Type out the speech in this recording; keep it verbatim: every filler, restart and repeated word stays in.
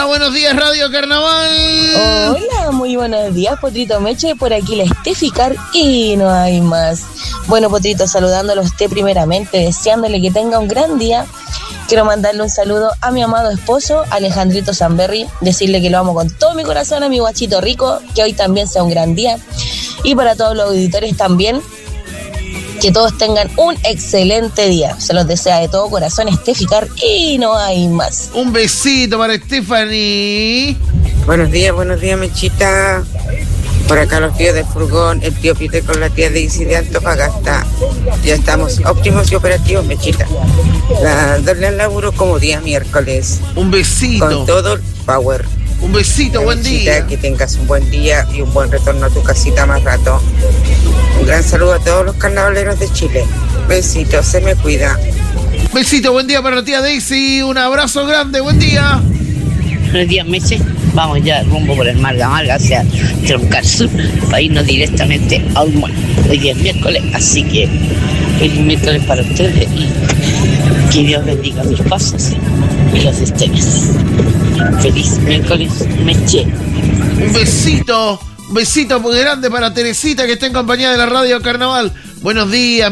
Hola, buenos días, Radio Carnaval. Hola, muy buenos días, Potrito Meche, por aquí la Esteficar y no hay más. Bueno, Potrito, saludándolo a usted primeramente, deseándole que tenga un gran día. Quiero mandarle un saludo a mi amado esposo, Alejandrito Samberry, decirle que lo amo con todo mi corazón, a mi guachito rico, que hoy también sea un gran día. Y para todos los auditores también, que todos tengan un excelente día. Se los desea de todo corazón Esteficar y no hay más. Un besito para Stephanie. Buenos días, buenos días, Mechita. Por acá los tíos del furgón, el tío Peter con la tía Daisy de Antofagasta. Ya estamos óptimos y operativos, Mechita. La, darle al laburo como día miércoles. Un besito. Con todo el power. Un besito, la buen Mechita, día. Que tengas un buen día y un buen retorno a tu casita más rato. Un gran saludo a todos los carnavaleros de Chile. Besitos, se me cuida. Besito, buen día para la tía Daisy. Un abrazo grande, buen día. Buenos días, Meche. Vamos ya rumbo por el Marga Marga hacia Troncal Sur para irnos directamente a Humor. Hoy día es miércoles, así que feliz miércoles para ustedes y que Dios bendiga mis pasos y los de ustedes. Feliz miércoles, Meche. Un besito, un besito muy grande para Teresita, que está en compañía de la Radio Carnaval. Buenos días.